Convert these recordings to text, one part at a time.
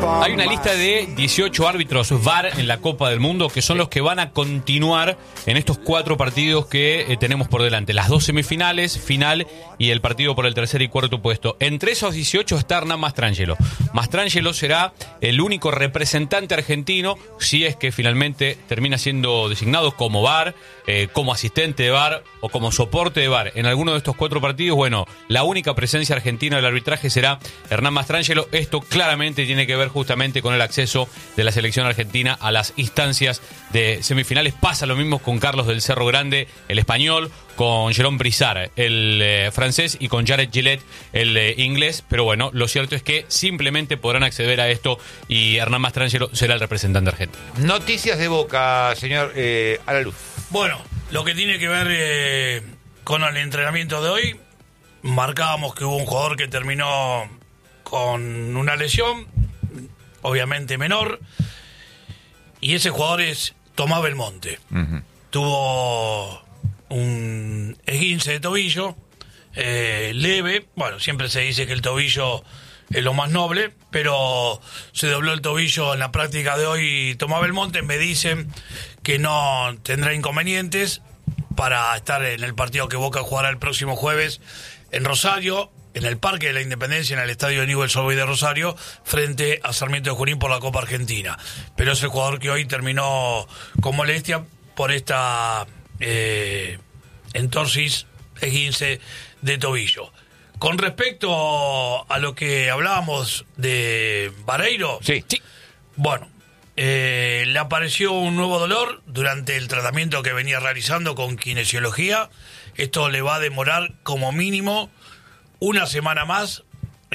Hay una lista de 18 árbitros VAR en la Copa del Mundo que son los que van a continuar en estos 4 partidos que tenemos por delante. Las 2 semifinales, final y el partido por el tercer y cuarto puesto. Entre esos 18 está Hernán Mastrangelo. Mastrangelo será el único representante argentino, si es que finalmente termina siendo designado como VAR, como asistente de VAR o como soporte de VAR en alguno de estos 4 partidos. Bueno, la única presencia argentina del arbitraje será Hernán Mastrangelo. Esto claramente tiene que ver justamente con el acceso de la selección argentina a las instancias de semifinales. Pasa lo mismo con Carlos del Cerro Grande, el español, con Jérôme Brissard, el francés, y con Jared Gillett, el inglés. Pero bueno, lo cierto es que simplemente podrán acceder a esto y Hernán Mastrangelo será el representante argentino. Noticias de Boca, señor a la luz. Bueno, lo que tiene que ver con el entrenamiento de hoy, marcábamos que hubo un jugador que terminó con una lesión, obviamente menor, y ese jugador es Tomás Belmonte. Uh-huh. Tuvo un esguince de tobillo leve. Bueno, siempre se dice que el tobillo es lo más noble, pero se dobló el tobillo en la práctica de hoy Tomás Belmonte. Me dicen que no tendrá inconvenientes para estar en el partido que Boca jugará el próximo jueves en Rosario, en el Parque de la Independencia, en el estadio de Newell's Old Boys de Rosario, frente a Sarmiento de Junín por la Copa Argentina. Pero es el jugador que hoy terminó con molestia por esta entorsis, esguince de tobillo. Con respecto a lo que hablábamos de Vareiro, sí. Bueno, le apareció un nuevo dolor durante el tratamiento que venía realizando con kinesiología. Esto le va a demorar como mínimo una semana más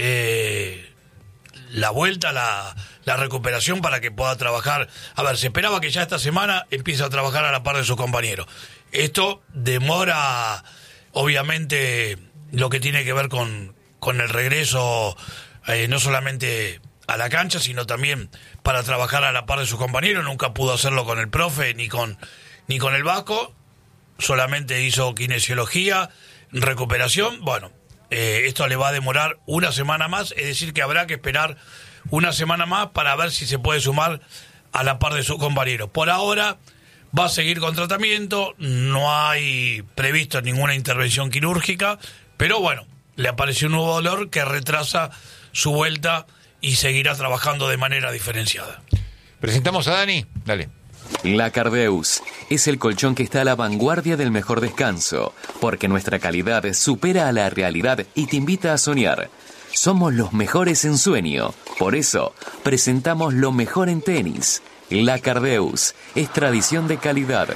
la vuelta, la recuperación para que pueda trabajar. A ver, se esperaba que ya esta semana empiece a trabajar a la par de sus compañeros. Esto demora, obviamente, lo que tiene que ver con el regreso, no solamente a la cancha, sino también para trabajar a la par de sus compañeros. Nunca pudo hacerlo con el profe ni con el Vasco. Solamente hizo kinesiología, recuperación. Bueno, esto le va a demorar una semana más, es decir que habrá que esperar una semana más para ver si se puede sumar a la par de sus compañeros. Por ahora va a seguir con tratamiento, no hay previsto ninguna intervención quirúrgica, pero bueno, le apareció un nuevo dolor que retrasa su vuelta y seguirá trabajando de manera diferenciada. Presentamos a Dani, dale. La Cardeus es el colchón que está a la vanguardia del mejor descanso, porque nuestra calidad supera a la realidad y te invita a soñar. Somos los mejores en sueño, por eso presentamos lo mejor en tenis. La Cardeus es tradición de calidad.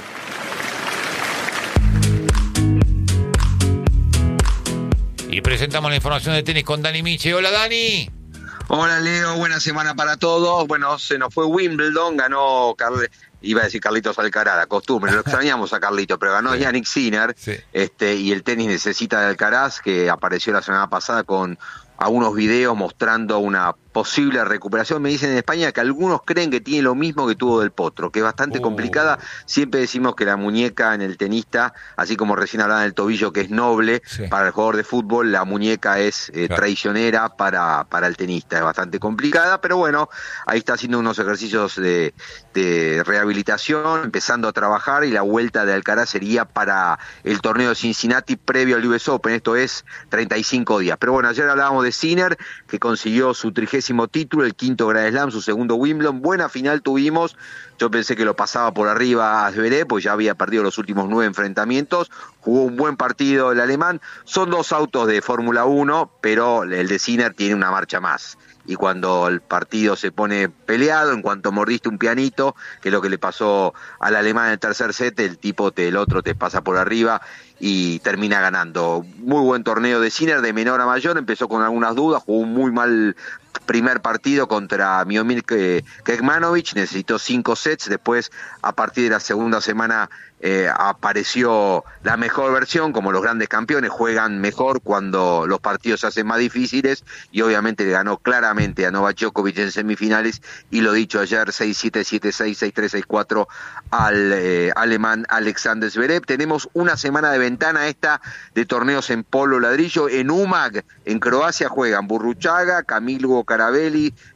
Y presentamos la información de tenis con Dani Miche. Hola, Dani. Hola, Leo, buena semana para todos. Bueno, se nos fue Wimbledon, ganó iba a decir Carlitos Alcaraz, la costumbre, lo extrañamos a Carlitos, pero ganó Jannik Sinner, sí. Y el tenis necesita de Alcaraz, que apareció la semana pasada con algunos videos mostrando una posible recuperación. Me dicen en España que algunos creen que tiene lo mismo que tuvo Del Potro, que es bastante complicada. Siempre decimos que la muñeca en el tenista, así como recién hablaban del tobillo que es noble, sí, para el jugador de fútbol, la muñeca es traicionera para el tenista, es bastante complicada, pero bueno, ahí está haciendo unos ejercicios de rehabilitación, empezando a trabajar, y la vuelta de Alcaraz sería para el torneo de Cincinnati previo al US Open, esto es 35 días. Pero bueno, ayer hablábamos de Sinner, que consiguió su 30º título, el 5º Grand Slam, su segundo Wimbledon. Buena final tuvimos. Yo pensé que lo pasaba por arriba a Zverev, pues ya había perdido los últimos 9 enfrentamientos. Jugó un buen partido el alemán. Son 2 autos de Fórmula 1, pero el de Sinner tiene una marcha más. Y cuando el partido se pone peleado, en cuanto mordiste un pianito, que es lo que le pasó al alemán en el tercer set, el otro te pasa por arriba y termina ganando. Muy buen torneo de Sinner, de menor a mayor, empezó con algunas dudas, jugó un muy mal primer partido contra Miomir Kekmanovic, necesitó 5 sets, después a partir de la segunda semana apareció la mejor versión, como los grandes campeones juegan mejor cuando los partidos se hacen más difíciles, y obviamente le ganó claramente a Novak Djokovic en semifinales, y lo dicho ayer, 6-7, 7-6, 6-3, 6-4 al alemán Alexander Zverev. Tenemos una semana de ventana esta de torneos en polo ladrillo. En Umag, en Croacia, juegan Burruchaga, Camilo Carabelli,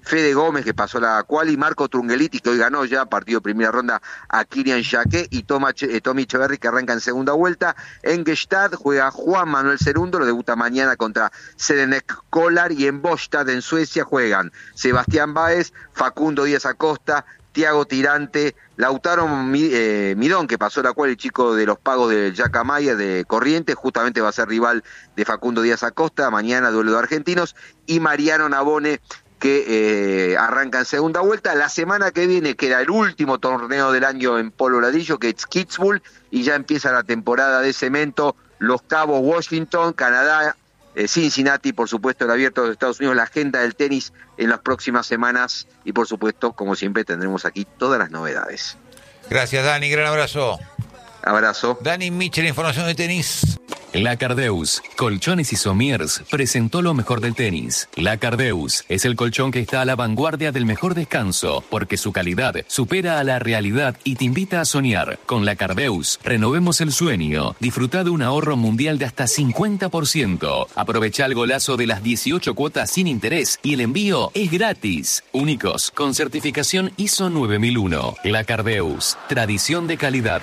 Fede Gómez, que pasó la quali, Marco Trungeliti, que hoy ganó ya partido de primera ronda a Kilian Jaqué, y Tommy Echeverry, que arranca en segunda vuelta. En Gestad juega Juan Manuel Cerundo, lo debuta mañana contra Serenek Kolar, y en Båstad, en Suecia, juegan Sebastián Báez, Facundo Díaz Acosta, Tiago Tirante, Lautaro Midón, que pasó la cual el chico de los pagos de Yacamaya de Corrientes, justamente va a ser rival de Facundo Díaz Acosta, mañana duelo de argentinos, y Mariano Navone, que arranca en segunda vuelta. La semana que viene queda el último torneo del año en polo ladrillo, que es Kitzbühel, y ya empieza la temporada de cemento, Los Cabos, Washington, Canadá, Cincinnati, por supuesto el abierto de Estados Unidos, la agenda del tenis en las próximas semanas, y por supuesto, como siempre, tendremos aquí todas las novedades. Gracias, Dani, gran abrazo. Abrazo. Dani Michel, información de tenis. La Cardeus, Colchones y Somiers, presentó lo mejor del tenis. La Cardeus es el colchón que está a la vanguardia del mejor descanso, porque su calidad supera a la realidad y te invita a soñar. Con La Cardeus, renovemos el sueño. Disfruta de un ahorro mundial de hasta 50%. Aprovecha el golazo de las 18 cuotas sin interés y el envío es gratis. Únicos, con certificación ISO 9001. La Cardeus, tradición de calidad.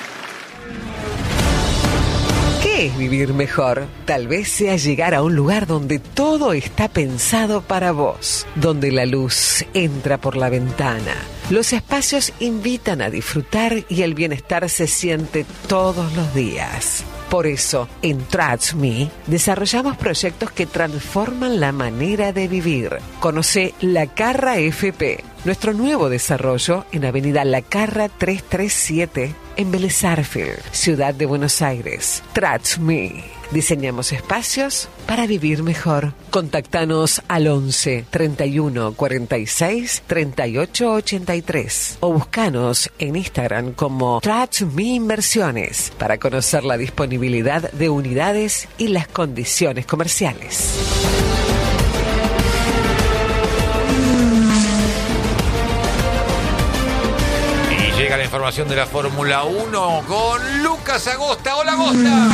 ¿Qué es vivir mejor? Tal vez sea llegar a un lugar donde todo está pensado para vos, donde la luz entra por la ventana. Los espacios invitan a disfrutar y el bienestar se siente todos los días. Por eso, en Trust Me, desarrollamos proyectos que transforman la manera de vivir. Conoce La Carra FP, nuestro nuevo desarrollo en Avenida La Carra 337, en Vélez Sarsfield, Ciudad de Buenos Aires. Trust Me. Diseñamos espacios para vivir mejor. Contactanos al 11 31 46 38 83 o buscanos en Instagram como Trust Me Inversiones para conocer la disponibilidad de unidades y las condiciones comerciales. Y llega la información de la Fórmula 1 con Lucas Agosta. ¡Hola, Agosta!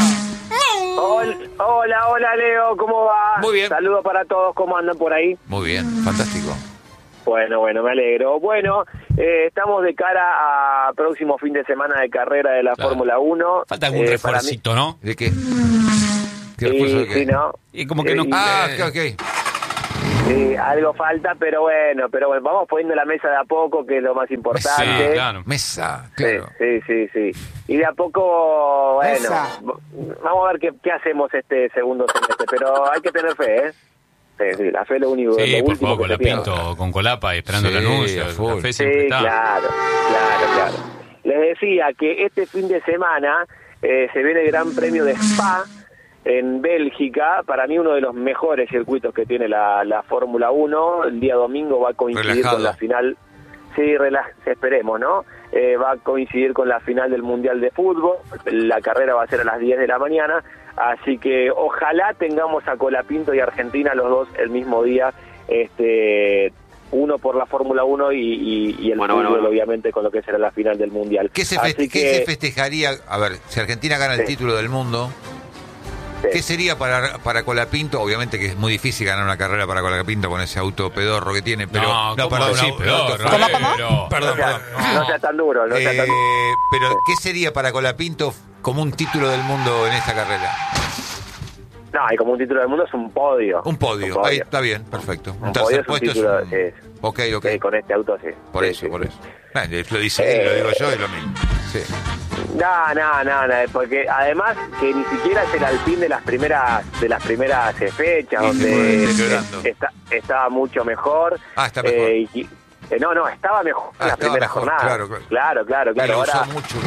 Hola Leo, ¿cómo va? Muy bien. Saludos para todos, ¿cómo andan por ahí? Muy bien, fantástico. Bueno, me alegro. Bueno, estamos de cara a próximo fin de semana de carrera de la Fórmula 1. Falta algún refuercito, ¿no? ¿De qué? ¿Qué refuerzo de qué? Sí, ¿no? Y como que no... ok. Sí, algo falta, pero bueno, vamos poniendo la mesa de a poco, que es lo más importante. Sí, claro. Mesa, claro. Sí. Y de a poco, bueno, vamos a ver qué hacemos este segundo semestre, pero hay que tener fe, ¿eh? Sí, la fe es lo único. Sí, lo por último favor, que la se pierde. pinto con Colapa y esperando Sí, el anuncio. a La full. fe siempre está. Claro. Les decía que este fin de semana se viene el Gran Premio de Spa en Bélgica, para mí uno de los mejores circuitos que tiene la Fórmula 1. El día domingo va a coincidir Relajado. con la final, esperemos, ¿no? Va a coincidir con la final del Mundial de Fútbol. La carrera va a ser a las 10 de la mañana, así que ojalá tengamos a Colapinto y Argentina los dos el mismo día, uno por la Fórmula 1 y el fútbol, obviamente, con lo que será la final del Mundial. ¿Qué se festejaría? A ver, si Argentina gana el título del mundo, ¿qué sería para Colapinto? Obviamente que es muy difícil ganar una carrera para Colapinto con ese auto pedorro que tiene, pero... ¿cómo decís pedorro? Perdón. No sea tan duro, Pero, ¿qué sería para Colapinto como un título del mundo en esta carrera? No, y como un título del mundo es un podio. Un podio. Ahí está bien, perfecto. Un podio es un título, Ok. con este auto, sí. Por eso. Lo dice él, lo digo yo, es lo mismo. Sí. No, porque además que ni siquiera es el Alpine de las primeras fechas, donde estaba mucho mejor. Está mejor. Estaba mejor en la primera jornada. Claro. Ahora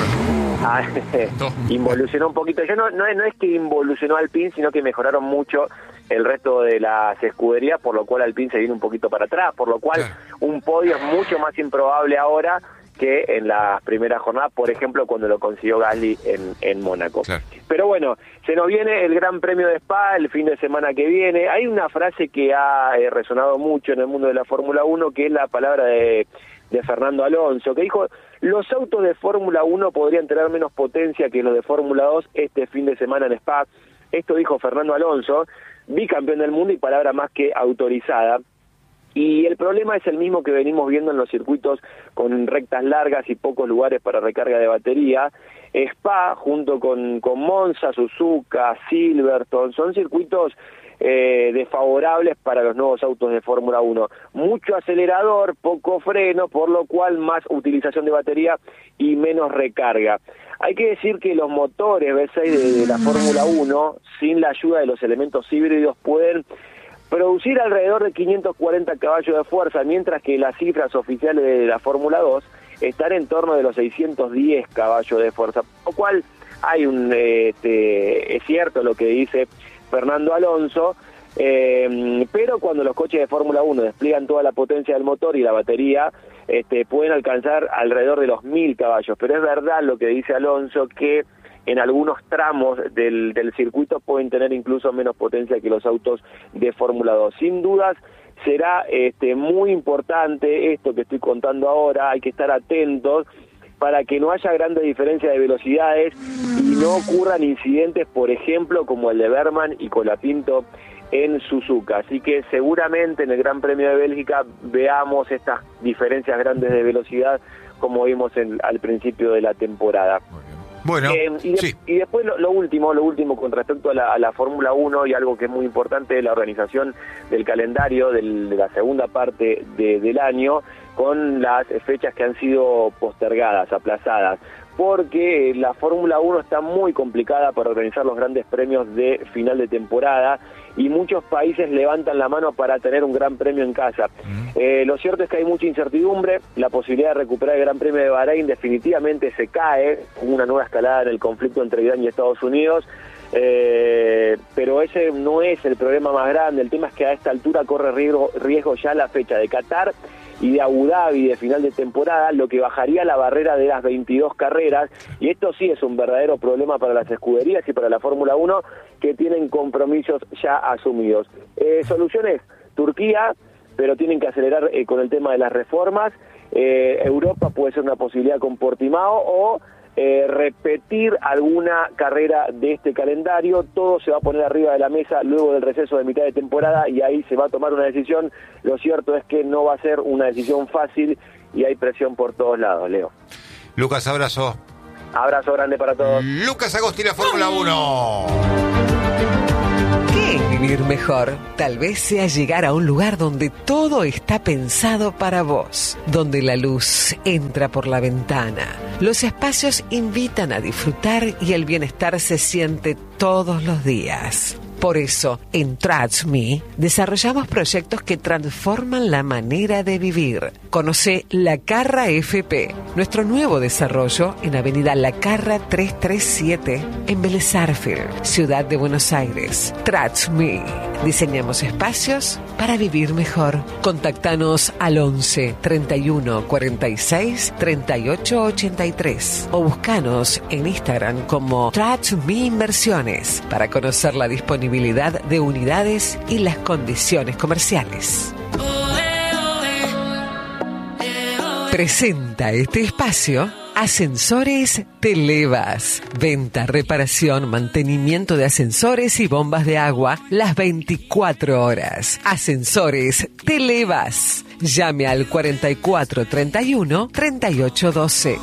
involucionó un poquito. No es que involucionó Alpine, sino que mejoraron mucho el resto de las escuderías, por lo cual Alpine se viene un poquito para atrás, por lo cual un podio es mucho más improbable ahora que en la primera jornada, por ejemplo, cuando lo consiguió Gasly en Mónaco. Claro. Pero bueno, se nos viene el Gran Premio de Spa el fin de semana que viene. Hay una frase que ha resonado mucho en el mundo de la Fórmula 1, que es la palabra de Fernando Alonso, que dijo: los autos de Fórmula 1 podrían tener menos potencia que los de Fórmula 2 este fin de semana en Spa. Esto dijo Fernando Alonso, bicampeón del mundo y palabra más que autorizada. Y el problema es el mismo que venimos viendo en los circuitos con rectas largas y pocos lugares para recarga de batería. Spa, junto con Monza, Suzuka, Silverstone, son circuitos desfavorables para los nuevos autos de Fórmula 1. Mucho acelerador, poco freno, por lo cual más utilización de batería y menos recarga. Hay que decir que los motores V6 de la Fórmula 1, sin la ayuda de los elementos híbridos, pueden producir alrededor de 540 caballos de fuerza, mientras que las cifras oficiales de la Fórmula 2 están en torno de los 610 caballos de fuerza, por lo cual hay es cierto lo que dice Fernando Alonso, pero cuando los coches de Fórmula 1 despliegan toda la potencia del motor y la batería, pueden alcanzar alrededor de los 1000 caballos, pero es verdad lo que dice Alonso, que en algunos tramos del circuito pueden tener incluso menos potencia que los autos de Fórmula 2. Sin dudas será muy importante esto que estoy contando ahora, hay que estar atentos para que no haya grandes diferencias de velocidades y no ocurran incidentes, por ejemplo, como el de Berman y Colapinto en Suzuka. Así que seguramente en el Gran Premio de Bélgica veamos estas diferencias grandes de velocidad como vimos al principio de la temporada. Bueno, y después lo último con respecto a la Fórmula 1 y algo que es muy importante de la organización del calendario de la segunda parte del año, con las fechas que han sido postergadas, aplazadas, porque la Fórmula 1 está muy complicada para organizar los grandes premios de final de temporada y muchos países levantan la mano para tener un gran premio en casa. Lo cierto es que hay mucha incertidumbre, la posibilidad de recuperar el Gran Premio de Bahrein definitivamente se cae, una nueva escalada en el conflicto entre Irán y Estados Unidos, pero ese no es el problema más grande. El tema es que a esta altura corre riesgo ya la fecha de Qatar y de Abu Dhabi de final de temporada, lo que bajaría la barrera de las 22 carreras, y esto sí es un verdadero problema para las escuderías y para la Fórmula 1, que tienen compromisos ya asumidos. Soluciones, Turquía, pero tienen que acelerar con el tema de las reformas. Europa puede ser una posibilidad con Portimao, o repetir alguna carrera de este calendario. Todo se va a poner arriba de la mesa luego del receso de mitad de temporada y ahí se va a tomar una decisión. Lo cierto es que no va a ser una decisión fácil y hay presión por todos lados, Leo. Lucas, abrazo. Abrazo grande para todos. Lucas Agosti, la Fórmula 1. ¿Qué es vivir mejor? Tal vez sea llegar a un lugar donde todo está pensado para vos, donde la luz entra por la ventana, los espacios invitan a disfrutar y el bienestar se siente todos los días. Por eso, en Trust Me, desarrollamos proyectos que transforman la manera de vivir. Conoce La Carra FP, nuestro nuevo desarrollo en Avenida La Carra 337, en Vélez Arfield, Ciudad de Buenos Aires. Trust Me. Diseñamos espacios para vivir mejor. Contactanos al 11 31 46 38 83 o buscanos en Instagram como Trust Me Inversiones para conocer la disponibilidad de unidades y las condiciones comerciales. Presenta este espacio Ascensores Televas. Venta, reparación, mantenimiento de ascensores y bombas de agua las 24 horas. Ascensores Televas. Llame al 4431 3812.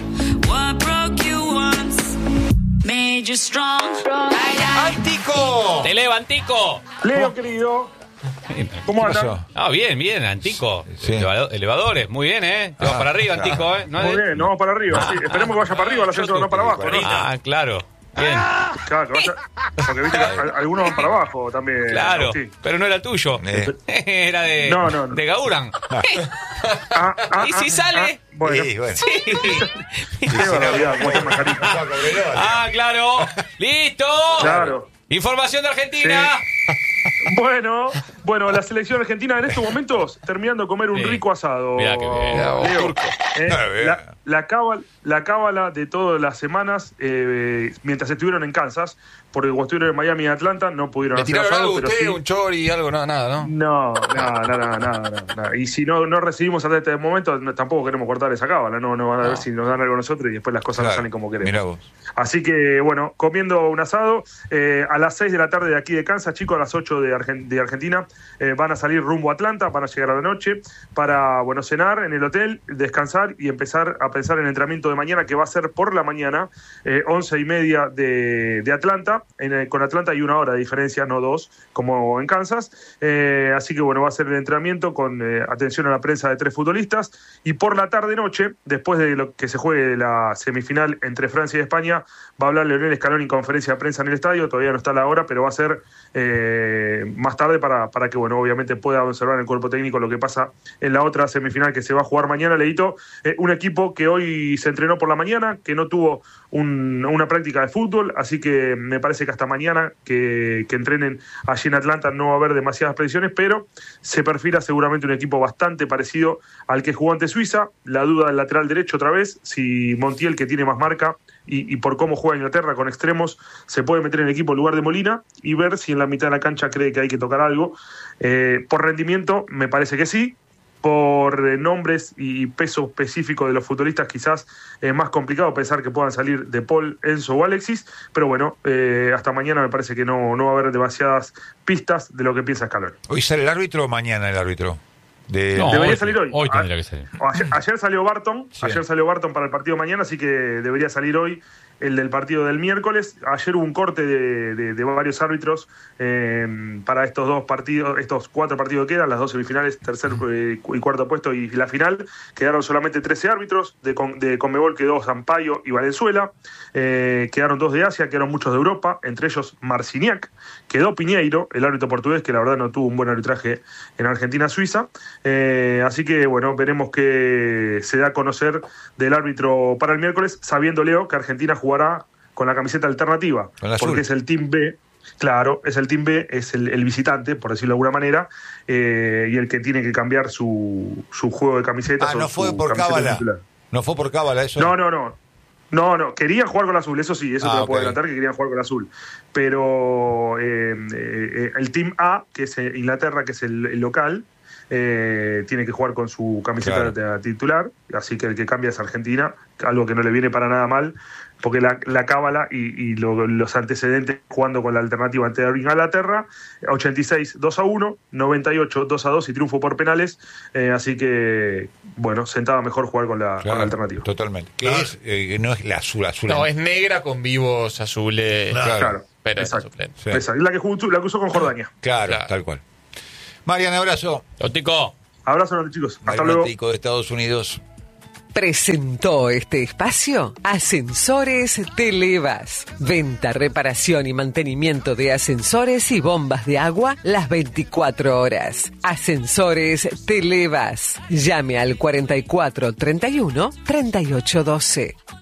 ¡Antico! ¡Televa, Antico! Leo, querido. ¿Cómo andan? Ah, bien, Antico. Sí. Elevadores, muy bien, ¿eh? Te vas para arriba, Antico, ¿eh? Muy bien, no vamos para arriba. Sí, esperemos que vaya para arriba el ascensor, no para abajo, ¿no? Ah, claro. Bien. Claro, que vaya, porque viste que algunos van para abajo también. Claro, Sí. pero no era tuyo. Era de, No. de Gauran. ¿Y si sale? Bueno, Sí, bueno. qué barbaridad, cómo está mascarita. Ah, claro. ¡Listo! Claro. Información de Argentina. Bueno, la selección argentina en estos momentos terminando de comer un rico asado. Mirá que bien. Leo, la cábala de todas las semanas, mientras estuvieron en Kansas, porque como estuvieron en Miami y Atlanta, no pudieron ¿Le hacer tiraron asado, algo pero usted, sí. un chori, algo? No, nada, ¿no? No, nada. Y si no recibimos hasta este momento, tampoco queremos cortar esa cábala, no van a ver si nos dan algo nosotros y después las cosas no salen como queremos. Mirá vos. Así que, bueno, comiendo un asado, a las 6 de la tarde de aquí de Kansas, chicos, a las 8 de Argentina, van a salir rumbo a Atlanta, van a llegar a la noche para, bueno, cenar en el hotel, descansar y empezar a pensar en el entrenamiento de mañana, que va a ser por la mañana, 11:30 de Atlanta. Con Atlanta hay 1 hora de diferencia, no 2, como en Kansas. Así que, bueno, va a ser el entrenamiento con atención a la prensa de 3 futbolistas. Y por la tarde-noche, después de lo que se juegue la semifinal entre Francia y España, va a hablar Lionel Scaloni en conferencia de prensa en el estadio. Todavía no está la hora, pero va a ser más tarde para que, bueno, obviamente pueda observar en el cuerpo técnico lo que pasa en la otra semifinal que se va a jugar mañana. Leito, un equipo que hoy se entrenó por la mañana, que no tuvo una práctica de fútbol, así que me parece que hasta mañana que entrenen allí en Atlanta no va a haber demasiadas presiones, pero se perfila seguramente un equipo bastante parecido al que jugó ante Suiza. La duda del lateral derecho otra vez, si Montiel, que tiene más marca y por cómo juega Inglaterra con extremos, se puede meter en el equipo en lugar de Molina y ver si en la mitad de la cancha cree que hay que tocar algo. Por rendimiento me parece que sí. Por nombres y peso específico de los futbolistas quizás es más complicado pensar que puedan salir De Paul, Enzo o Alexis, pero bueno, hasta mañana me parece que no va a haber demasiadas pistas de lo que piensa Scaloni. ¿Hoy sale el árbitro o mañana el árbitro? Debería salir hoy. Hoy tendría que salir. Ayer salió Barton, Sí. Ayer salió Barton para el partido mañana, así que debería salir hoy el del partido del miércoles. Ayer hubo un corte de varios árbitros para estos 2 partidos, estos 4 partidos que quedan, las 2 semifinales, tercer y cuarto puesto y la final. Quedaron solamente 13 árbitros, de Conmebol quedó Sampaio y Valenzuela, quedaron 2 de Asia, quedaron muchos de Europa, entre ellos Marciniak, quedó Piñeiro, el árbitro portugués, que la verdad no tuvo un buen arbitraje en Argentina-Suiza. Así que, bueno, veremos qué se da a conocer del árbitro para el miércoles, sabiendo, Leo, que Argentina jugará con la camiseta alternativa, porque es el Team B. Claro, es el Team B, es el visitante, por decirlo de alguna manera, y el que tiene que cambiar su juego de camisetas. No fue por cábala. No fue por cábala eso. No, querían jugar con el azul, eso sí, eso te lo puedo adelantar, que querían jugar con el azul. Pero el Team A, que es Inglaterra, que es el local, tiene que jugar con su camiseta titular, así que el que cambia es Argentina, algo que no le viene para nada mal, porque la cábala y los antecedentes jugando con la alternativa ante Inglaterra, 86 2-1, 98 2-2 y triunfo por penales, así que, bueno, sentaba mejor jugar con la alternativa. Totalmente. No es la azul. No, es negra con vivos azules. Claro. Pero exacto. Sí. Esa es la que usó con Jordania. Claro, tal cual. Marian, abrazo. Otico. Abrazo, chicos. Hasta luego. Otico de Estados Unidos. Presentó este espacio Ascensores Televas. Venta, reparación y mantenimiento de ascensores y bombas de agua las 24 horas. Ascensores Televas. Llame al 44 31 38 12.